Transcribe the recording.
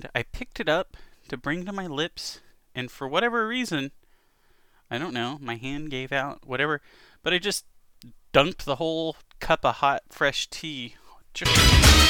and I picked it up to bring to my lips, and for whatever reason, I don't know, my hand gave out, whatever, but I just dunked the whole cup of hot, fresh tea.